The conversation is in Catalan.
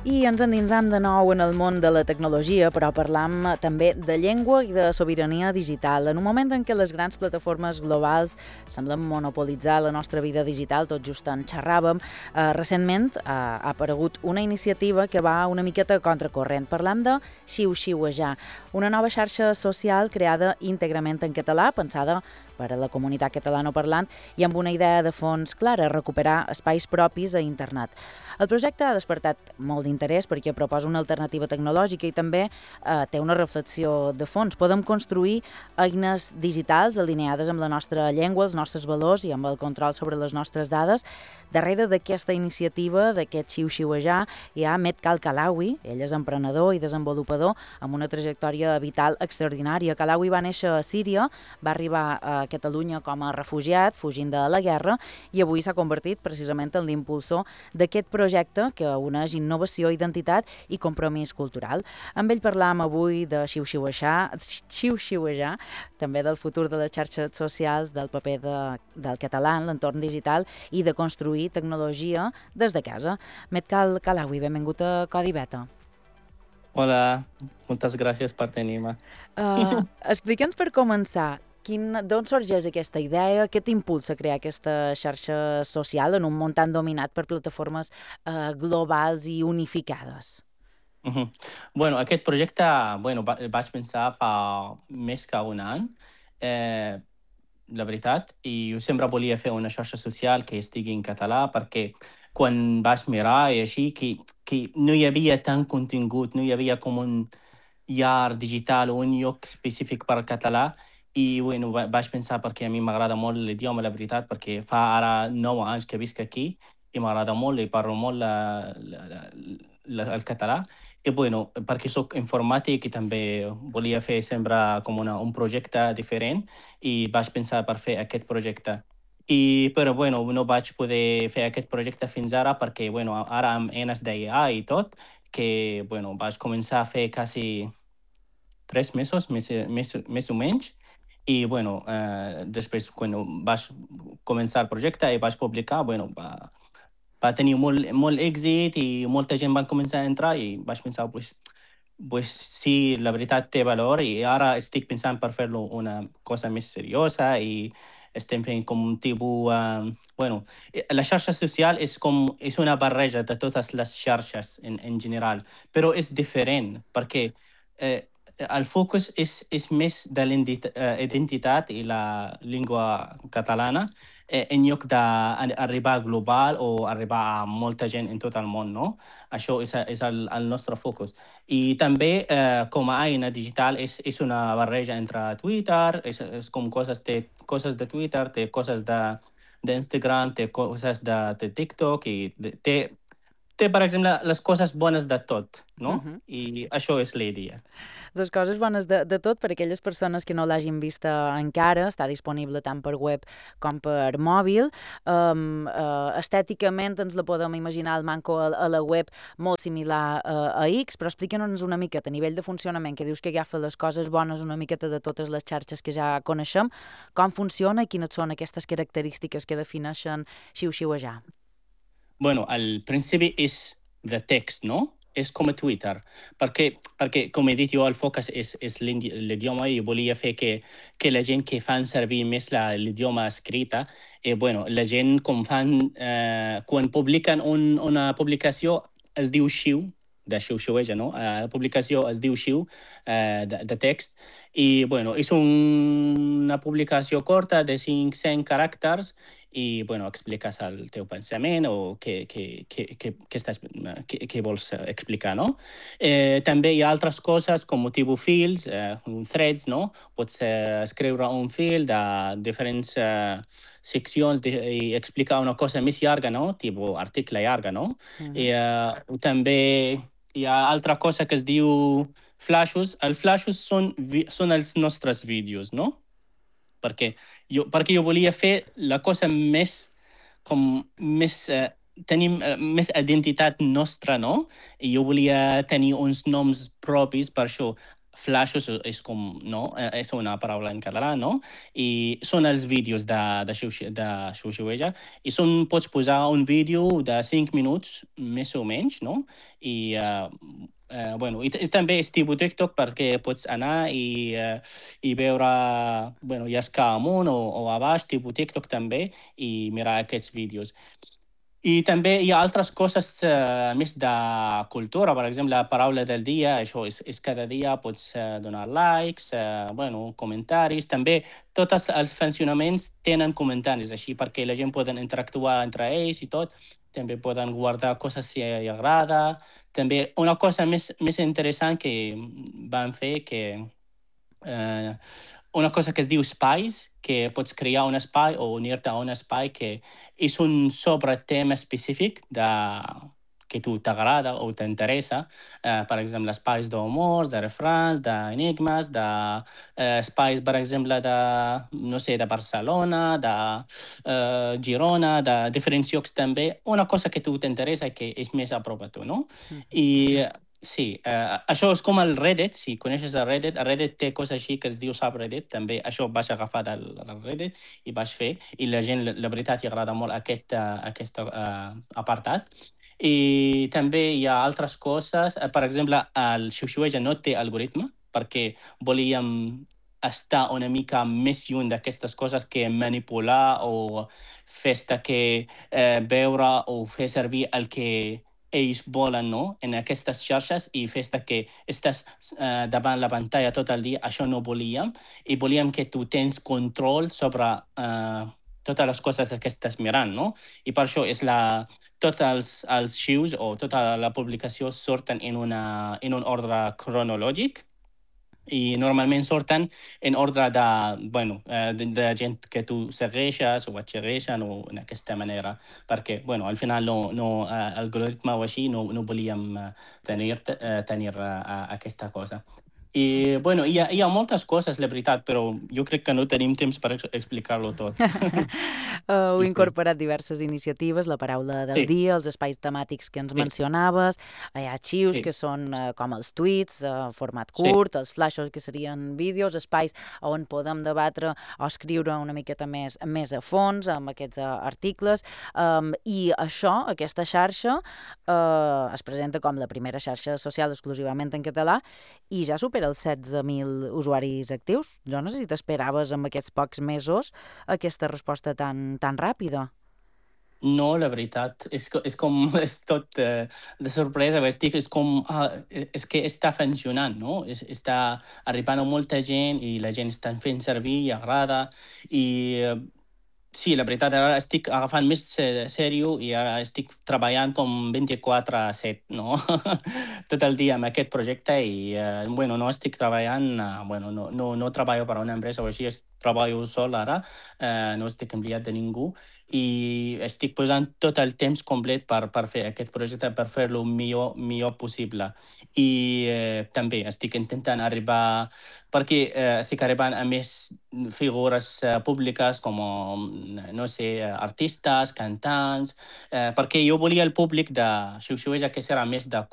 I ens endinsam de nou en el món de la tecnologia, però parlam també de llengua i de sobirania digital. En un moment en què les grans plataformes globals semblen monopolitzar la nostra vida digital, tot just en xerràvem, recentment ha aparegut una iniciativa que va una miqueta contracorrent. Parlam de Xiuxiuejar, una nova xarxa social creada íntegrament en català, pensada per a la comunitat catalanoparlant i amb una idea de fons clara, recuperar espais propis a internet. El projecte ha despertat molt d'interès perquè proposa una alternativa tecnològica i també té una reflexió de fons. Podem construir eines digitals alineades amb la nostra llengua, els nostres valors i amb el control sobre les nostres dades. Darrere d'aquesta iniciativa, d'aquest xiuxiuejar, hi ha Ahmed Kalkalawi. Ell és emprenedor i desenvolupador amb una trajectòria vital extraordinària. Kalawi va néixer a Síria, va arribar a Catalunya com a refugiat, fugint de la guerra, i avui s'ha convertit precisament en l'impulsor d'aquest projecte que uneix innovació, identitat i compromís cultural. Amb ell parlam avui de xiuxiuejar, també del futur de les xarxes socials, del paper del català en l'entorn digital i de construir tecnologia des de casa. Ahmed Kalkalawi, benvingut a Codi Beta. Hola, moltes gràcies per tenir-me. Explica'ns per començar, d'on sorgeix aquesta idea? Què t'impulsa a crear aquesta xarxa social en un món tan dominat per plataformes globals i unificades? Bueno, aquest projecte vaig pensar fa més que un any, la veritat, i jo sempre volia fer una xarxa social que estigui en català perquè quan vaig mirar i així que no hi havia tant contingut, no hi havia com un llar digital o un lloc específic per al català. I vaig pensar perquè a mi m'agrada molt l'idioma, la veritat, perquè fa ara 9 anys que visc aquí i m'agrada molt i parlo molt el català. I perquè soc informàtic i també volia fer sempre com un projecte diferent i vaig pensar per fer aquest projecte. Però no vaig poder fer aquest projecte fins ara perquè ara amb eines d'IA i tot, que vaig començar a fer quasi 3 mesos, més o menys. I després quan vaig començar el projecte i vaig publicar, va tenir molt èxit i molta gent va començar a entrar i vaig pensar, sí, la veritat té valor i ara estic pensant per fer-lo una cosa més seriosa i estem fent com un tipus... la xarxa social és una barreja de totes les xarxes en general, però és diferent perquè el focus és més de l'identitat i la llengua catalana en lloc d'arribar global o arribar a molta gent en tot el món, no? Això és el nostre focus. I també, com a eina digital, és una barreja entre Twitter, és com té coses de Twitter, té coses d'Instagram, té coses de TikTok i té, per exemple, les coses bones de tot, no? I això és la idea. Les coses bones de tot, per aquelles persones que no l'hagin vista encara, està disponible tant per web com per mòbil. Estèticament ens la podem imaginar el manco a la web molt similar a X, però explica'ns una miqueta a nivell de funcionament, que dius que agafa les coses bones una miqueta de totes les xarxes que ja coneixem, com funciona i quines són aquestes característiques que defineixen xiuxiuejar. Al principi és de text, no? És com a Twitter, perquè com he dit jo, el focus és l'idioma i volia fer que la gent que fan servir més l'idioma escrita, la gent com fan, quan publiquen una publicació es diu xiu, de xiu-xiueja, no? La publicació es diu xiu, de text, i és una publicació curta de 500 caràcters i expliques el teu pensament o què vols explicar, no? També hi ha altres coses com tipus fils, threads, no? Pots escriure un fil de diferents seccions i explicar una cosa més llarga, no? Tipus article llarga, no? I també hi ha altra cosa que es diu flashes. Els flashes són els nostres vídeos, no? Perquè jo volia fer la cosa tenim més identitat nostra, no? I jo volia tenir uns noms propis per això. flashes és com, no? És una paraula en català, no? I són els vídeos de xiuxiueja i pots posar un vídeo de 5 minuts, més o menys, no? I, bueno, i també és tipus TikTok perquè pots anar i veure, bueno, llascar amunt o a baix, tipus TikTok també, i mirar aquests vídeos. I també hi ha altres coses més de cultura, per exemple, la paraula del dia, això és cada dia, pots donar likes, bueno, comentaris. També tots els funcionaments tenen comentaris, així perquè la gent poden interactuar entre ells i tot. També poden guardar coses si agrada. També una cosa més interessant que van fer que una cosa que es diu espais, que pots crear un espai o unir-te a un espai que és un sobre-tema específic que tu t'agrada o t'interessa. Per exemple, espais d'humors, de refrans, d'enigmes, espais, per exemple, no sé, de Barcelona, de Girona, de diferents llocs també. Una cosa que tu t'interessa i que és més a prop a tu, no? I sí, això és com el Reddit, si coneixes el Reddit té coses així que es diu subreddit, també això vaig agafar del Reddit i vaig fer, i la gent, la veritat, li agrada molt aquest apartat. I també hi ha altres coses, per exemple, el Xiuxiueja no té algoritme, perquè volíem estar una mica més lluny d'aquestes coses que manipular o fer-te que veure o fer servir el que ells volen, no? En aquestes xarxes i fer-te que estàs davant la pantalla tot el dia, això no volíem, i volíem que tu tens control sobre totes les coses que estàs mirant, no? I per això tots els xius o tota la publicació surten en un ordre cronològic, i normalment surten en ordre bueno, de gent que tu segueixes o et segueixen o d'aquesta manera, perquè bueno, al final algoritme o així no volíem tenir aquesta cosa. I bueno, hi ha moltes coses, la veritat, però jo crec que no tenim temps per explicar-lo tot. Heu Sí, sí. incorporat diverses iniciatives, la paraula del Sí. dia, els espais temàtics que ens Sí. mencionaves, hi ha xius, Sí. que són com els tuits, format Sí. curt, els flashes, que serien vídeos, espais on podem debatre o escriure una miqueta més a fons amb aquests articles, i això, aquesta xarxa, es presenta com la primera xarxa social exclusivament en català i ja supera els 16.000 usuaris actius. Jo no sé si t'esperaves amb aquests pocs mesos aquesta resposta tan ràpida. No, la veritat, és com, és tot de sorpresa, és com, és que està funcionant, no? Està arribant a molta gent i la gent està fent servir i agrada, i sí, la veritat, ara estic agafant més sèrio i ara estic treballant com 24/7, no? Tot el dia amb aquest projecte i, bueno, no estic treballant, bueno, no treballo per a una empresa o així, treballo sol ara, no estic enviat de ningú i estic posant tot el temps complet per fer aquest projecte, per fer-lo millor possible. I també estic intentant arribar, perquè estic arribant a més figures públiques com, no sé, artistes, cantants, perquè jo volia el públic de Xiuxiueja que serà més de